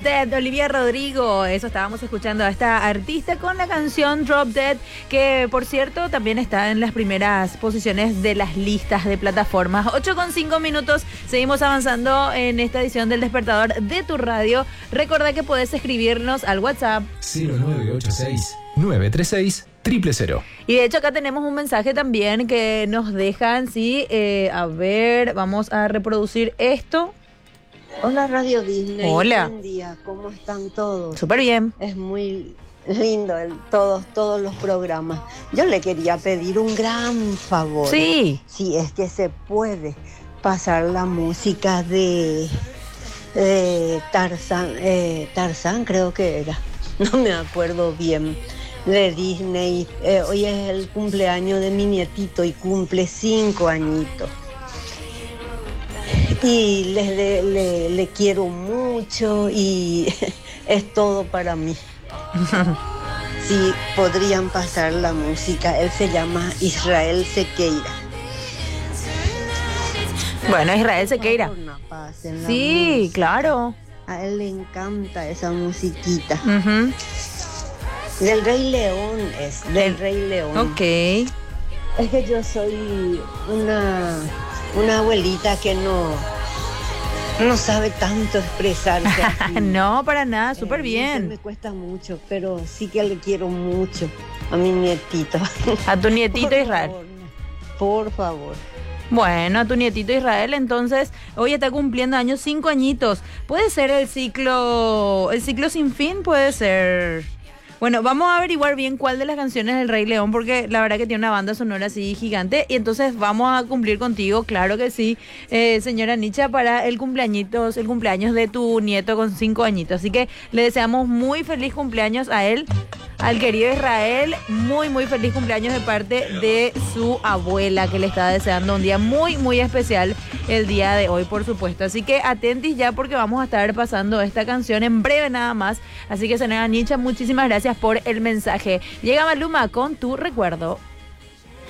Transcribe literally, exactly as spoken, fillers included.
Dead, Olivia Rodrigo. Eso estábamos escuchando a esta artista con la canción Drop Dead, que por cierto también está en las primeras posiciones de las listas de plataformas. ocho con cinco minutos, seguimos avanzando en esta edición del Despertador de tu radio. Recordá que podés escribirnos al WhatsApp cero nueve ocho seis, nueve tres seis, cero cero cero. Y de hecho acá tenemos un mensaje también que nos dejan, sí, eh, a ver, vamos a reproducir esto. Hola Radio Disney. Hola. Buen día, ¿cómo están todos? Súper bien. Es muy lindo el, todos, todos los programas. Yo le quería pedir un gran favor. Sí. Si es que se puede pasar la música de, de Tarzán, eh, Tarzán creo que era, no me acuerdo bien, de Disney. Eh, hoy es el cumpleaños de mi nietito y cumple cinco añitos. Y le, le, le, le quiero mucho y es todo para mí. Si podrían pasar la música. Él se llama Israel Sequeira. Bueno, Israel Sequeira. Sí, música. claro. A él le encanta esa musiquita. Uh-huh. Del Rey León es, del Rey León. Ok. Es que yo soy una, una abuelita que no, no sabe tanto expresarse así. No, para nada, súper eh, bien. Me cuesta mucho, pero sí que le quiero mucho a mi nietito. A tu nietito por Israel. Favor, por favor. Bueno, a tu nietito Israel, entonces, hoy está cumpliendo años, cinco añitos. Puede ser el ciclo, el ciclo sin fin, puede ser. Bueno, vamos a averiguar bien cuál de las canciones del Rey León, porque la verdad que tiene una banda sonora así gigante, y entonces vamos a cumplir contigo, claro que sí, eh, señora Nicha, para el cumpleañitos, el cumpleaños de tu nieto con cinco añitos. Así que le deseamos muy feliz cumpleaños a él, al querido Israel, muy muy feliz cumpleaños de parte de su abuela, que le está deseando un día muy muy especial el día de hoy, por supuesto. Así que atentis ya, porque vamos a estar pasando esta canción en breve nada más. Así que señora Nicha, muchísimas gracias por el mensaje. Llega Maluma con Tu Recuerdo.